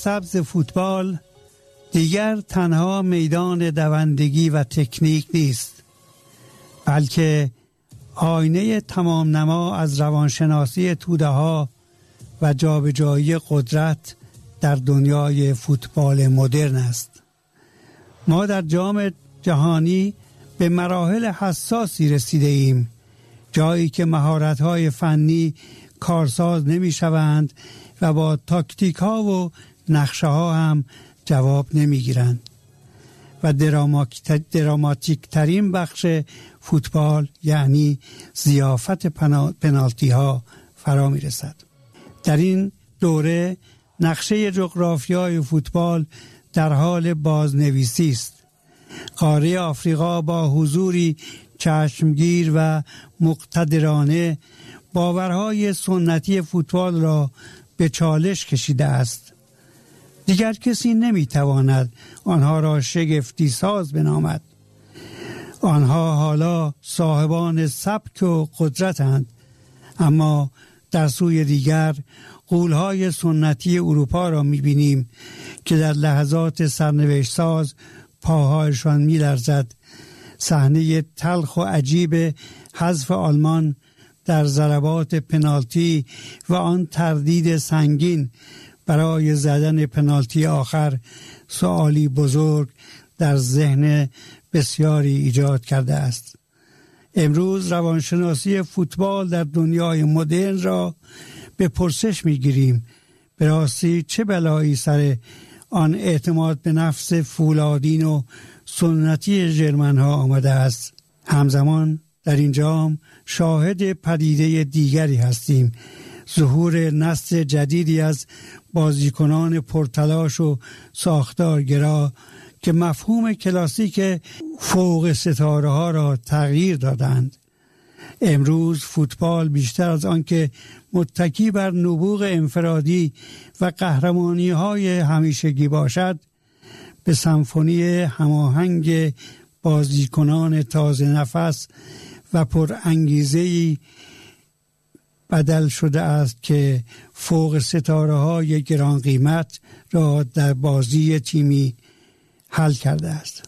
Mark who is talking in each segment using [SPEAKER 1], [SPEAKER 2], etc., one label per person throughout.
[SPEAKER 1] سبز فوتبال دیگر تنها میدان دوندگی و تکنیک نیست، بلکه آینه تمام نما از روانشناسی توده ها و جابجایی قدرت در دنیای فوتبال مدرن است. ما در جام جهانی به مراحل حساسی رسیده ایم، جایی که مهارت‌های فنی کارساز نمی‌شوند و با تاکتیک‌ها و نقشه‌ها هم جواب نمی‌گیرند و دراماتیک ترین بخش فوتبال یعنی ضیافت پنالتی‌ها فرا می‌رسد. در این دوره نقشه جغرافیای فوتبال در حال بازنویسی است. قاره آفریقا با حضوری چشمگیر و مقتدرانه باورهای سنتی فوتبال را به چالش کشیده است. دیگر کسی نمیتواند آنها را شگفتی ساز بنامد. آنها حالا صاحبان سبک و قدرتند، اما در سوی دیگر غول‌های سنتی اروپا را می‌بینیم که در لحظات سرنوشت ساز پاهایشان می‌لرزد. صحنه تلخ و عجیب حذف آلمان در ضربات پنالتی و آن تردید سنگین برای زدن پنالتی آخر سؤالی بزرگ در ذهن بسیاری ایجاد کرده است. امروز روانشناسی فوتبال در دنیای مدرن را به پرسش می‌گیریم. به راستی چه بلایی سر آن اعتماد به نفس فولادین و سنتی ژرمن‌ها آمده است؟ همزمان در این جام شاهد پدیده دیگری هستیم، ظهور نسل جدیدی از بازیکنان پرتلاش و ساختارگرا که مفهوم کلاسیک فوق ستاره ها را تغییر دادند. امروز فوتبال بیشتر از آن که متکی بر نبوغ انفرادی و قهرمانی های همیشگی باشد، به سمفونی هماهنگ بازیکنان تازه نفس و پر انگیزه‌ای بدل شده است که فوق ستاره های گران قیمت را در بازی تیمی حل کرده است.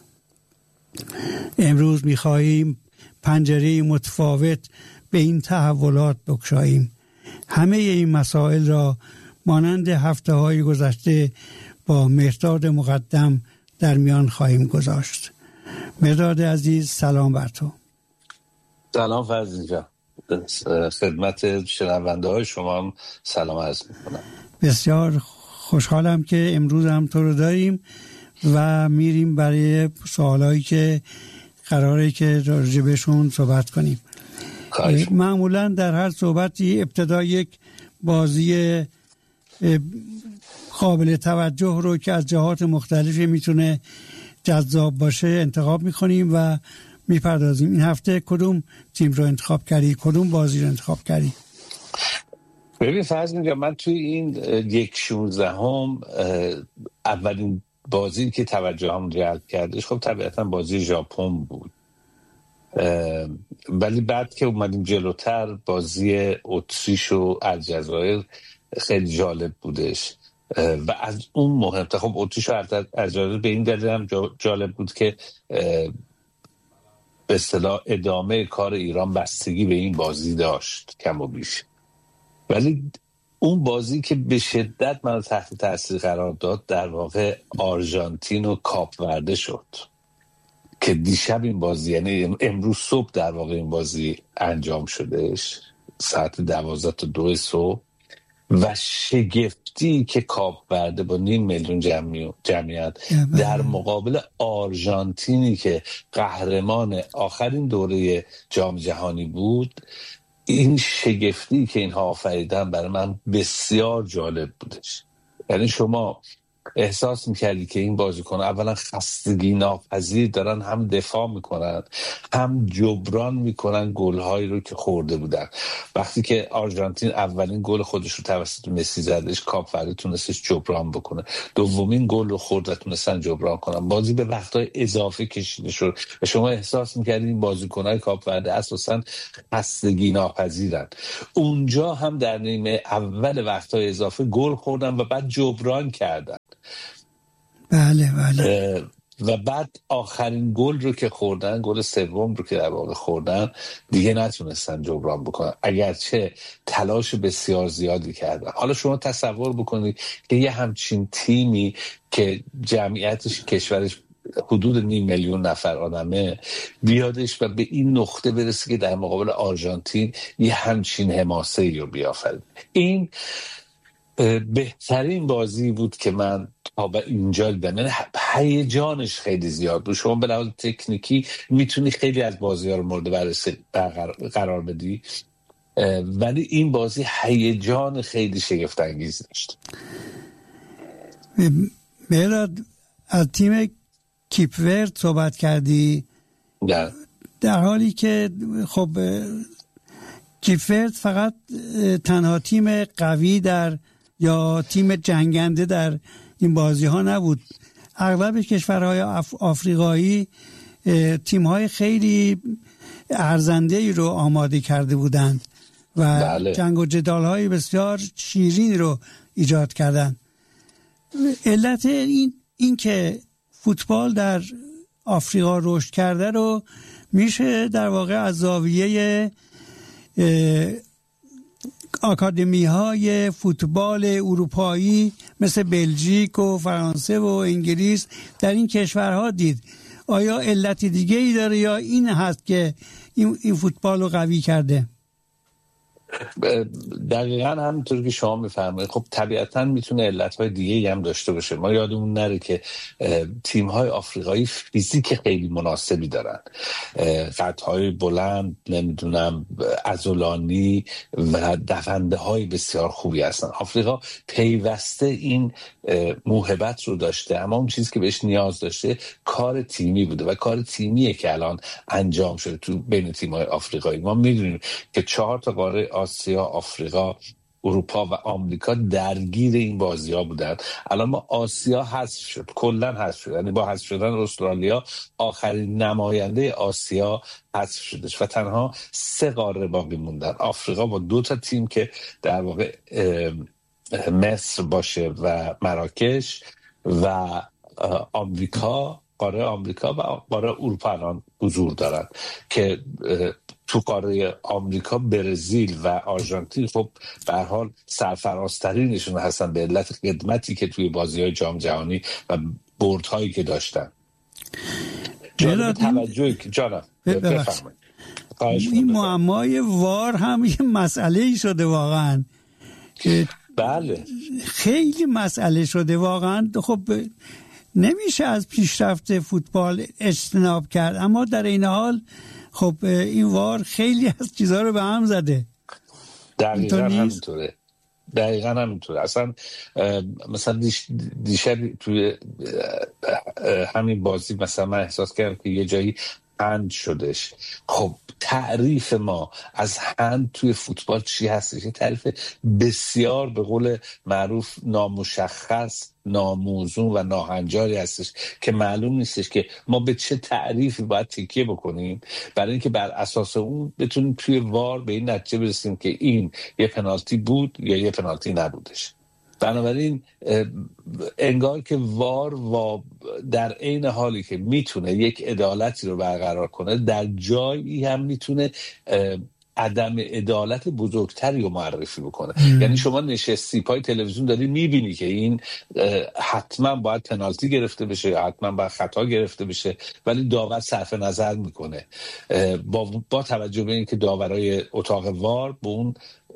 [SPEAKER 1] امروز می‌خواهیم پنجره متفاوت به این تحولات بگشاییم. همه این مسائل را مانند هفته‌های گذشته با مهرداد مقدم در میان خواهیم گذاشت. مهرداد عزیز، سلام بر تو.
[SPEAKER 2] سلام فرزین جان، خدمت شنونده های شما هم سلام عرض میکنم.
[SPEAKER 1] بسیار خوشحالم که امروز هم تو رو داریم و میریم برای سوالایی که قراره که راجع بهشون صحبت کنیم. معمولا در هر صحبتی ابتدا یک بازی قابل توجه رو که از جهات مختلفی میتونه جذاب باشه انتخاب میکنیم و میپردازیم. این هفته کدوم تیم رو انتخاب کردی؟ کدوم بازی رو انتخاب کردی؟
[SPEAKER 2] ببین فرض میگم من توی این 1/16 اولین بازی که توجه هم جلب کردش خب طبیعتا بازی ژاپن بود، ولی بعد که اومدیم جلوتر بازی اتریش و الجزایر خیلی جالب بودش و از اون مهمتر خب اتریش و الجزایر به این دلیل هم جالب بود که به اصطلاح ادامه کار ایران بستگی به این بازی داشت کم و بیش، ولی اون بازی که به شدت من تحت تاثیر قرار داد در واقع آرژانتین و کاپ ورده شد که دیشب این بازی یعنی امروز صبح در واقع این بازی انجام شدهش ساعت 12 تا 2 صبح و شگفتی که کاپ ورده با 500,000 جمعیت در مقابل آرژانتینی که قهرمان آخرین دوره جام جهانی بود، این شگفتی که اینها آفریدن برای من بسیار جالب بودش. یعنی شما احساس میکردی که این بازیکن اولا خستگی ناپذیر دارن، هم دفاع میکنن هم جبران میکنن گل‌هایی رو که خورده بودن. وقتی که آرژانتین اولین گل خودش رو توسط مسی زدش، کاپ ورده تونستش جبران بکنه، دومین گل رو خورد و تونستن جبران کنن. بازی به وقت‌های اضافه کشیده شد و شما احساس میکردید این بازیکن‌های کاپ ورده اساساً خستگی ناپذیرن. اونجا هم در نیمه اول وقت‌های اضافه گل خوردن و بعد جبران کردن.
[SPEAKER 1] بله بله.
[SPEAKER 2] و بعد آخرین گل رو که خوردن، گل سوم رو که در واقع خوردن، دیگه نتونستن جبران بکنن، اگرچه تلاش بسیار زیادی کردن. حالا شما تصور بکنید که یه همچین تیمی که جمعیتش کشورش حدود 500,000 نفر آدمه بیادش و به این نقطه برسه که در مقابل آرژانتین یه همچین حماسه‌ای رو بیافرد. این بهترین بازی بود که من تا به اینجا دیدم. یعنی هیجانش خیلی زیاد بود. شما به لحاظ تکنیکی میتونی خیلی از بازی‌ها رو مورد بررسی قرار بدی، ولی این بازی هیجان خیلی شگفت انگیز داشت.
[SPEAKER 1] مهراد، از تیم کیپ ورد صحبت کردی، در حالی که خب کیپ ورد فقط تنها تیم قوی یا تیم جنگنده در این بازی ها نبود. اغلب کشورهای آفریقایی تیم های خیلی ارزنده ای رو آماده کرده بودند و
[SPEAKER 2] بله.
[SPEAKER 1] جنگ و جدال های بسیار شیرین رو ایجاد کردند. علت این که فوتبال در آفریقا رشد کرده رو میشه در واقع از زاویه آکادمی های فوتبال اروپایی مثل بلژیک و فرانسه و انگلیس در این کشورها دید. آیا علت دیگه ای داره یا این هست که این فوتبال رو قوی کرده؟
[SPEAKER 2] دقیقاً همونطور که شما میفرمایید. خب طبیعتاً میتونه علتهای دیگه هم داشته باشه. ما یادمون نره که تیم‌های آفریقایی فیزیک خیلی مناسبی دارن، قدهای بلند، نمیدونم عضلانی و دونده‌های بسیار خوبی هستن. آفریقا پیوسته این موهبت رو داشته، اما اون چیزی که بهش نیاز داشته کار تیمی بوده و کار تیمیه که الان انجام شده تو بین تیم‌های آفریقایی. ما میدونیم که 4 تا قاره آسیا، آفریقا، اروپا و آمریکا درگیر این بازی‌ها بودن. الان ما آسیا حذف شد، کلاً حذف شد، یعنی با حذف شدن استرالیا آخرین نماینده آسیا حذف شدش و تنها 3 قاره باقی موندن. آفریقا با 2 تا تیم که در واقع مصر باشه و مراکش، و آمریکا، قاره آمریکا و قاره اروپا الان حضور دارن که تو قاره آمریکا برزیل و آرژانتین خب به هر حال سرفرازترینشون هستن به علت خدمتی که توی بازی‌های جام جهانی و بردهایی که داشتن. جالب توجهی که جانم بفرمایید.
[SPEAKER 1] این معمای وار هم یه مسئله شده واقعا که
[SPEAKER 2] بله
[SPEAKER 1] خیلی مسئله شده واقعا. خب نمیشه از پیشرفت فوتبال اجتناب کرد، اما در این حال خب این وار خیلی از چیزها رو به هم زده.
[SPEAKER 2] دقیقاً همینطوره. اصلا مثلا دیشب توی همین بازی مثلا من احساس کردم که یه جایی هند شدش. خب تعریف ما از هند توی فوتبال چی هستش؟ یه تعریف بسیار به قول معروف نامشخص، ناموزون و ناهنجاری هستش که معلوم نیستش که ما به چه تعریفی باید تکیه بکنیم برای اینکه بر اساس اون بتونیم توی وار به این نتیجه برسیم که این یه پنالتی بود یا یه پنالتی نبودش. بنابراین انگار که وار در عین حالی که میتونه یک عدالتی رو برقرار کنه، در جایی هم میتونه عدم عدالت بزرگتری رو معرفی بکنه. یعنی شما نشستی پای تلویزیون داری میبینی که این حتما باید پنالتی گرفته بشه یا حتما باید خطا گرفته بشه، ولی داور صرف نظر میکنه با توجه به اینکه داورای اتاق وار به اون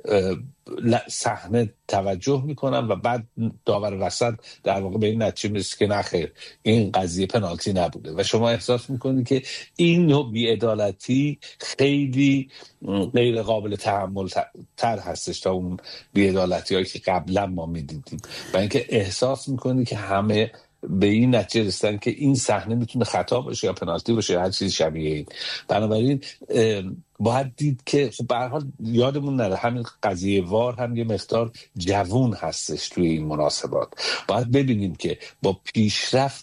[SPEAKER 2] صحنه توجه میکنن و بعد داور وسط در واقع به این نتیجه میرسه که نخیر این قضیه پنالتی نبوده و شما احساس میکنید که این نوع بی‌عدالتی خیلی غیر قابل تحمل تر هستش تا اون بی‌عدالتی هایی که قبلا ما میدیدیم و اینکه احساس میکنید که همه به این نتیجه رسیدن که این صحنه میتونه خطا باشه یا پنالتی باشه یا هر چیز شبیه این. بنابراین باید دید که به هر حال یادمون نره همین قضیه وار هم یه مقدار جوون هستش توی این مناسبات. باید ببینیم که با پیشرفت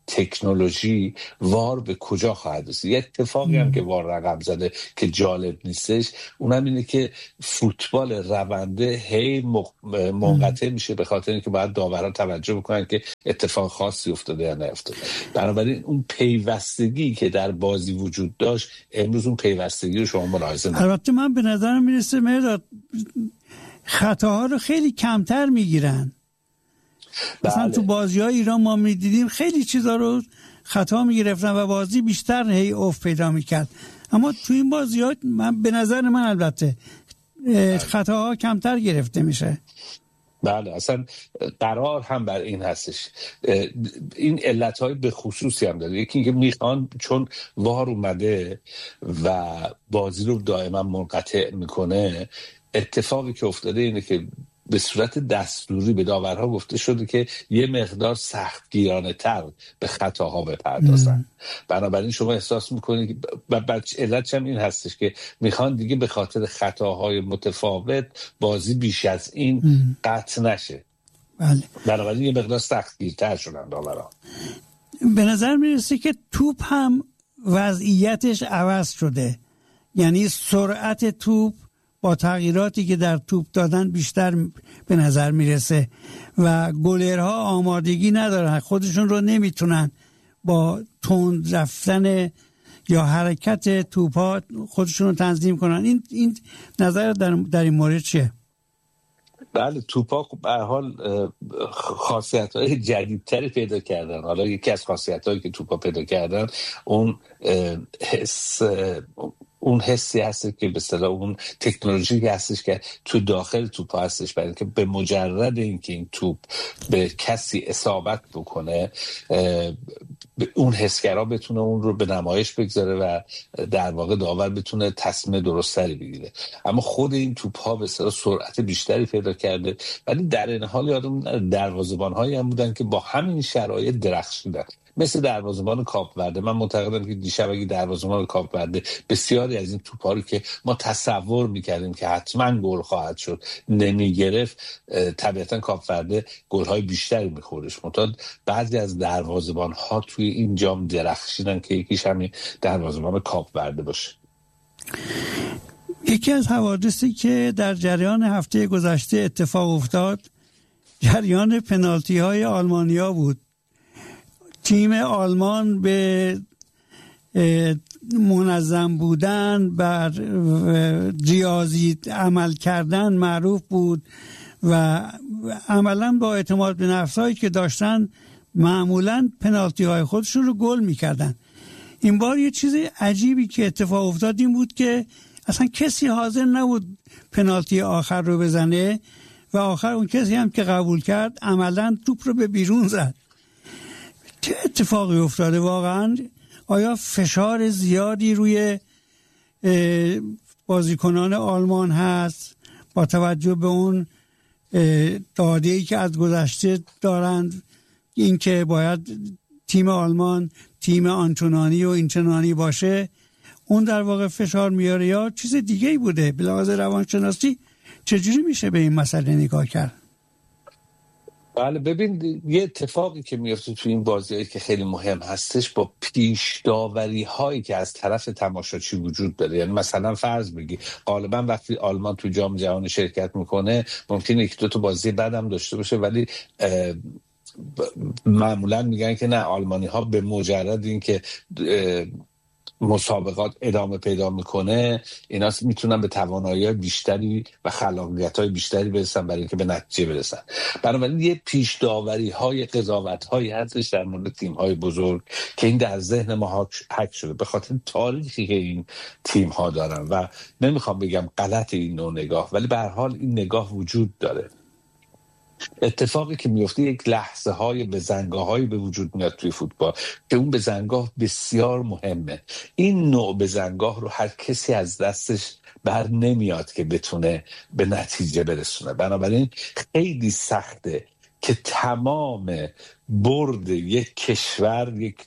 [SPEAKER 2] تکنولوژی وار به کجا خواهد رسید. یه اتفاقی هم که وار رقم زده که جالب نیستش، اونم اینه که فوتبال رونده هی منقطع میشه به خاطر اینکه باید داوران توجه بکنن که اتفاق خاصی افتاده یا نیفتاده. بنابراین اون پیوستگی که در بازی وجود داشت امروز اون پیوستگی رو شما ملاحظه نکنید.
[SPEAKER 1] البته من به نظرم میرسه مهرداد خطاها رو خیلی کمتر میگیرن. مثلا تو بازی‌های ایران ما می‌دیدیم خیلی چیزا رو خطا می‌گرفتن و بازی بیشتر هی اوف پیدا می‌کرد، اما تو این بازی‌ها من به نظر من البته خطاها کمتر گرفته میشه.
[SPEAKER 2] بله اصلا قرار هم بر این هستش. این علتهای به خصوصی هم داره. یکی اینکه میخوان چون وار اومده و بازی رو دائما منقطع میکنه، اتفاقی که افتاده اینه که به صورت دستوری به داورها گفته شده که یه مقدار سختگیرانه تر به خطاها بپردازن. بنابراین شما احساس میکنید و علتش هم این هستش که میخوان دیگه به خاطر خطاهای متفاوت بازی بیش از این قطع نشه.
[SPEAKER 1] بله.
[SPEAKER 2] بنابراین یه مقدار سختگیرتر شدن داورها.
[SPEAKER 1] به نظر میرسه که توپ هم وضعیتش عوض شده، یعنی سرعت توپ با تغییراتی که در توپ دادن بیشتر به نظر میرسه و گلرها آمادگی ندارن، خودشون رو نمیتونن با تند رفتن یا حرکت توپ‌ها خودشون رو تنظیم کنن. این نظر در این مورد چیه؟
[SPEAKER 2] بله توپا به هر حال خاصیت‌های جدیدتری پیدا کردن. حالا یکی از خاصیت‌هایی که توپا پیدا کردن اون حسی هست که به اصطلاح اون تکنولوژی هستش که تو داخل توپ هستش، برای اینکه به مجرد اینکه این توپ به کسی اصابت بکنه اون حسگرا بتونه اون رو به نمایش بگذاره و در واقع داور بتونه تصمیم درستری بگیره. اما خود این توپ ها به اصطلاح سرعت بیشتری پیدا کرده، ولی در این حال یادم دروازه‌بان هایی هم بودن که با همین شرایط درخشیدن، مثل دروازه‌بان کاپ ورده. من معتقدم که دیشب اگه دروازه‌بان کاپ ورده بسیاری از این توپ‌ها رو که ما تصور می‌کردیم که حتما گل خواهد شد نمی‌گرفت، طبیعتاً کاپ ورده گل‌های بیشتری می‌خوردش. معتقد بعضی از دروازه‌بان‌ها توی این جام درخشیدن که یکیش همین دروازه‌بان کاپ ورده باشه.
[SPEAKER 1] یکی از حوادثی که در جریان هفته گذشته اتفاق افتاد جریان پنالتی‌های آلمانیا بود. تیم آلمان به منظم بودن، بر ریاضی عمل کردن معروف بود و عملا با اعتماد به نفسایی که داشتن معمولا پنالتی های خودشون رو گل میکردن. این بار یه چیز عجیبی که اتفاق افتاد این بود که اصلا کسی حاضر نبود پنالتی آخر رو بزنه و آخر اون کسی هم که قبول کرد عملا توپ رو به بیرون زد. چه اتفاقی افتاده واقعا؟ آیا فشار زیادی روی بازیکنان آلمان هست با توجه به اون داده‌ای که از گذشته دارند، اینکه باید تیم آلمان تیم آنچنانی و اینچنانی باشه، اون در واقع فشار میاره یا چیز دیگه‌ای بوده؟ به لحاظ روانشناسی چجوری میشه به این مسئله نگاه کرد؟
[SPEAKER 2] بله ببین، یه اتفاقی که میفته تو این بازی‌هایی که خیلی مهم هستش با پیش داوری هایی که از طرف تماشاچی وجود داره. یعنی مثلا فرض بگی غالبا وقتی آلمان تو جام جهانی شرکت میکنه ممکنه یک دو تا بازی بعدم داشته باشه، ولی معمولا میگن که نه، آلمانی ها به مجرد اینکه مسابقات ادامه پیدا میکنه اینا میتونن به توانایی بیشتری و خلاقیت های بیشتری برسن برای اینکه به نتیجه برسن. بنابراین یه پیش داوری های قضاوت هایی هستش در مورد تیم های بزرگ که این در ذهن ما حک شده به خاطر تاریخی که این تیم ها دارن و نمیخوام بگم غلط این نوع نگاه، ولی به هر حال این نگاه وجود داره. اتفاقی که میفته یک لحظه های بزنگاه به وجود میاد توی فوتبال که اون بزنگاه بسیار مهمه. این نوع بزنگاه رو هر کسی از دستش بر نمیاد که بتونه به نتیجه برسونه. بنابراین خیلی سخته که تمام برد یک کشور، یک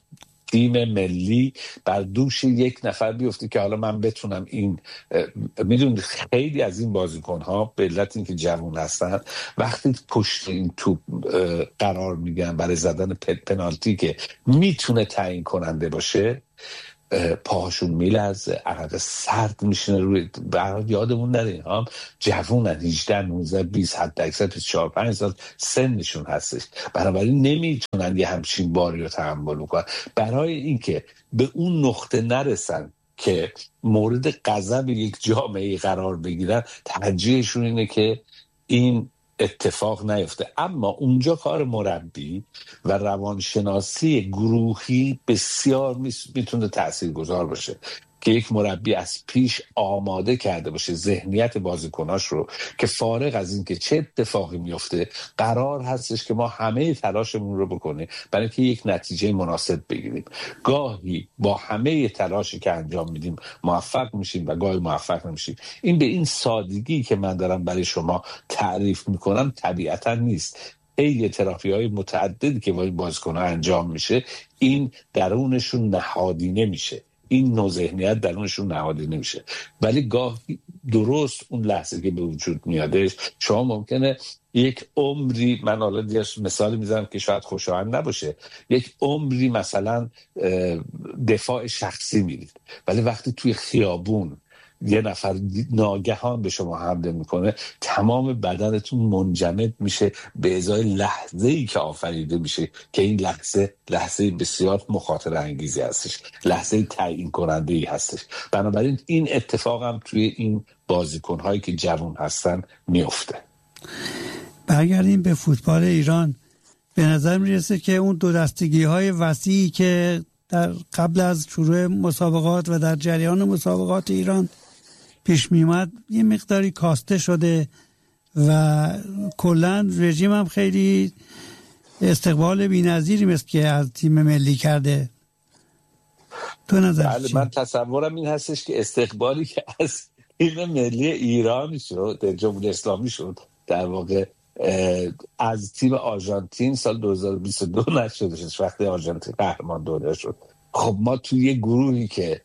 [SPEAKER 2] تیم ملی بر دوش یک نفر بیفته که حالا من بتونم این میدونید خیلی از این بازیکن‌ها به علت اینکه جوان هستن وقتی پشت این توپ قرار میگیرن برای زدن پنالتی که میتونه تعیین کننده باشه، پاهاشون میلرزه، عرق سرد میشینه روی. برای یادمون نره اینها هم جوونن، 18 19 20 حد اکثر 4 5 سال سنشون هستش، بنابراین نمیتونن یه همچین باری رو تحمل کنن. برای اینکه به اون نقطه نرسن که مورد غضب یک جامعه قرار بگیرن، ترجیحشون اینه که این اتفاق نیفته. اما اونجا کار مربی و روانشناسی گروهی بسیار میتونه تاثیرگذار باشه که یک مربی از پیش آماده کرده باشه ذهنیت بازیکناش رو که فارغ از این که چه اتفاقی میفته قرار هستش که ما همه تلاشمون رو بکنیم برای اینکه یک نتیجه مناسب بگیریم. گاهی با همه تلاشی که انجام میدیم موفق میشیم و گاهی موفق نمیشیم. این به این سادگی که من دارم برای شما تعریف میکنم طبیعتا نیست. خیلی تراپی‌های متعددی که با این بازیکن‌ها انجام میشه این درونشون نهادی نمیشه، این نوع ذهنیت درونشون نهادی نمیشه، ولی گاهی درست اون لحظه که به وجود میادش شما ممکنه یک عمری، من حالا دیگه مثال میزنم که شاید خوشایند نباشه، یک عمری مثلا دفاع شخصی میرید، ولی وقتی توی خیابون یه نفر ناگهان به شما حمله میکنه تمام بدنتون منجمد میشه به ازای لحظه‌ای که آفریده میشه که این لحظه بسیار مخاطره انگیزی هستش، لحظه تعیین کننده ای هستش. بنابراین این اتفاق هم توی این بازیکن‌هایی که جوان هستن میفته.
[SPEAKER 1] برگردیم به فوتبال ایران. به نظر میرسه که اون دو دستگی‌های وسیعی که در قبل از شروع مسابقات و در جریان مسابقات ایران پیش میومد یه مقداری کاسته شده و کلاً رژیم هم خیلی استقبال بی‌نظیری مثل که از تیم ملی کرده. تو نظر چی؟
[SPEAKER 2] من تصورم این هستش که استقبالی که از تیم ملی ایران شد در جمهوری اسلامی شد در واقع از تیم آرژانتین سال 2022 نشدش وقتی آرژانتین قهرمان دنیا شد. خب ما توی یه گروهی که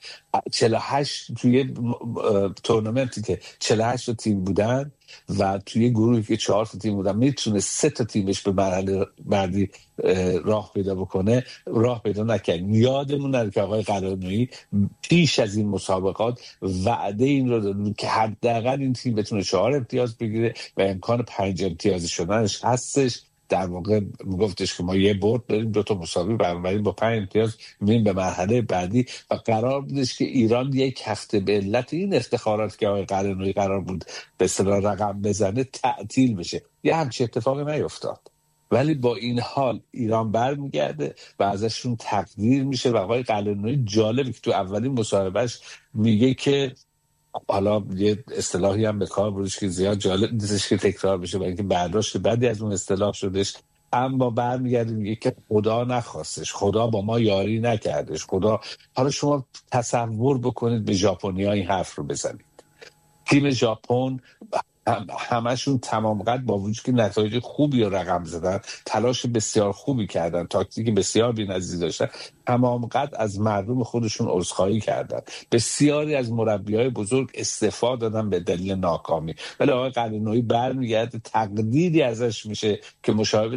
[SPEAKER 2] 48 توی تورنمنتی که 48 تیم بودن و توی گروهی که 4 تیم بودن میتونه 3 تیمش به مرحله بعدی راه پیدا بکنه، راه پیدا نکرد. یادمون نره که آقای قلعه‌نویی پیش از این مسابقات وعده این رو داد که حداقل این تیم بتونه 4 امتیاز بگیره و امکان 5 امتیازی شدنش هستش. در واقع گفتش که ما یه برد داریم 2 مساوی، بنابراین با 5 امتیاز میریم به مرحله بعدی و قرار بودش که ایران یک هفته به علت این افتخارات که آقای قلعه‌نویی قرار بود به اصطلاح رقم بزنه تعطیل بشه. یه همچین اتفاقی نیفتاد، ولی با این حال ایران برمیگرده و ازشون تقدیر میشه و آقای قلعه‌نویی جالبه که تو اولین مصاحبهش میگه که حالا یه اصطلاحی هم به کار بردش که زیاد جالب نیستش که تکرار بشه و اینکه برداشت بعدی از اون اصطلاح شدش، اما برمیگرده میگه که خدا نخواستش، خدا با ما یاری نکردش، خدا. حالا شما تصور بکنید به ژاپنی‌ها این حرف رو بزنید. تیم ژاپن همشون تمام قد با وجود که نتایج خوبی رو رقم زدن، تلاش بسیار خوبی کردن، تاکتیک بسیار بی‌نظیر داشتن، تمام قد از مردم خودشون عذرخواهی کردن. بسیاری از مربیای بزرگ استعفا دادن به دلیل ناکامی، ولی آقای قلعه‌نویی برمیگرده تقدیری ازش میشه که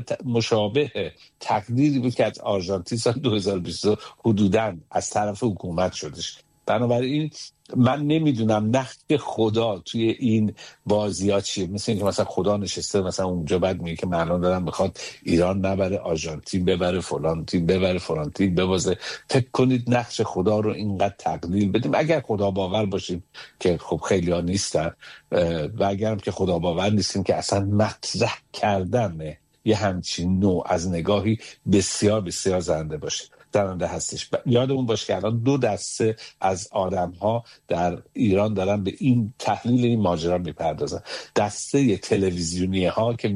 [SPEAKER 2] مشابه تقدیری بود که از آرژانتین سال 2022 حدوداً از طرف حکومت شدش. بنابراین من نمیدونم نقش خدا توی این بازی‌ها چیه. مثل اینکه مثلا خدا نشسته مثلا اونجا بعد میگه که من الان دارم میخواد ایران نبره، آرژانتین ببره، فلان تیم ببره، فلان تیم ببازه. فکر کنید نقش خدا رو اینقدر تقلیل بدیم؟ اگر خدا باور باشیم که خب خیلی ها نیستن و اگرم که خدا باور نیستیم که اصلا مطرح کردن یه همچین نوع از نگاهی بسیار بسیار زنده باشه درنده هستش. یادمون باشه که الان 2 دسته از آدم‌ها در ایران دارن به این تحلیل این ماجرا میپردازن. دسته تلویزیونی ها که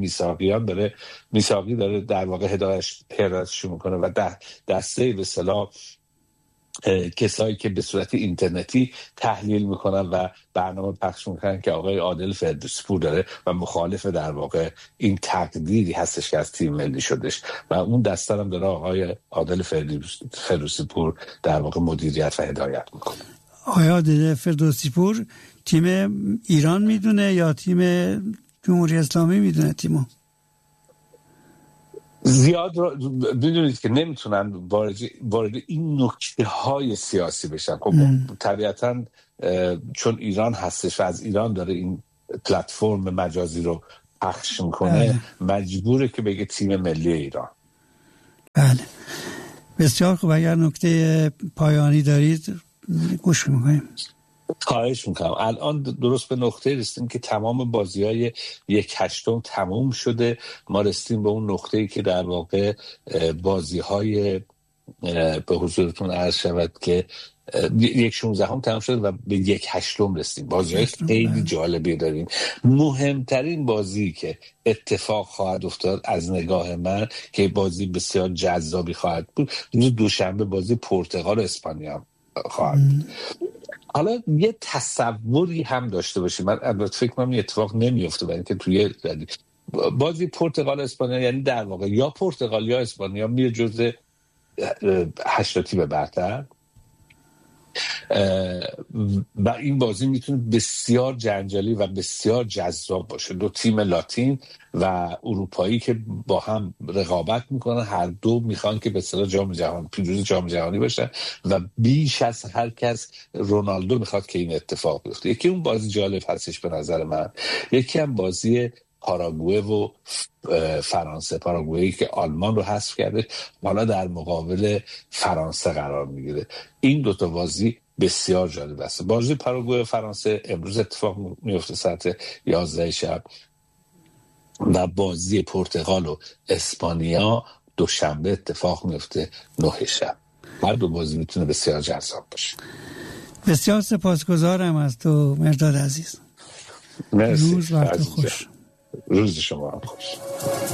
[SPEAKER 2] میثاقی داره در واقع هدایتش میکنه و دسته به اصطلاح کسایی که به صورت اینترنتی تحلیل میکنن و برنامه پخش میکنن که آقای عادل فردوسی پور داره و مخالف در واقع این تقدیری هستش که از تیم ملی شدش و اون دسته هم داره آقای عادل فردوسی پور در واقع مدیریت و هدایت میکنه.
[SPEAKER 1] آقای عادل فردوسی پور تیم ایران میدونه یا تیم جمهوری اسلامی میدونه تیمو؟
[SPEAKER 2] زیاد بدونید که نمیتونن وارد این نکته های سیاسی بشن. خب طبیعتا چون ایران هستش و از ایران داره این پلتفرم مجازی رو پخش میکنه مجبوره که بگه تیم ملی ایران.
[SPEAKER 1] بله بسیار خوب. اگر نکته پایانی دارید گوش میکنیم.
[SPEAKER 2] خواهش میکنم. الان درست به نقطه رسیدیم که تمام بازی‌های 1/8 تموم شده. ما رسیدیم به اون نقطه‌ای که در واقع بازی‌های به حضورتون عرض شود که 1/16 تمام شده و به 1/8 رسیدیم. بازی‌های خیلی جالبی داریم. مهمترین بازی که اتفاق خواهد افتاد از نگاه من که بازی بسیار جذابی خواهد بود روز دوشنبه بازی پرتغال و اسپانیا خواهد بود. حالا یه تصوری هم داشته باشیم. من البته فکر کنم این اتفاق نمیفته برای اینکه توی بازی پرتغال اسپانیا یعنی در واقع یا پرتغال یا اسپانیا میره جزء 8 تیم برتر و این بازی میتونه بسیار جنجالی و بسیار جذاب باشه. دو تیم لاتین و اروپایی که با هم رقابت میکنن، هر دو میخوان که به اصطلاح جام جهانی پیروز جام جهانی باشن و بیش از هر کس رونالدو میخواد که این اتفاق بیفته. یکی اون بازی جالب هستش به نظر من، یکی هم بازی پاراگوئه و فرانسه. پاراگوئه‌ای که آلمان رو حذف کرده حالا در مقابل فرانسه قرار میگیره. این دوتا بازی بسیار جالب است. بازی پاراگوئه و فرانسه امروز اتفاق میفته ساعت 11 شب و بازی پرتغال و اسپانیا دوشنبه اتفاق میفته 9 شب. هر دو بازی میتونه بسیار جذاب باشه.
[SPEAKER 1] بسیار سپاسگزارم از تو مرداد عزیز.
[SPEAKER 2] مرسی.
[SPEAKER 1] روز وقت خوش.
[SPEAKER 2] روز شما هم خوش.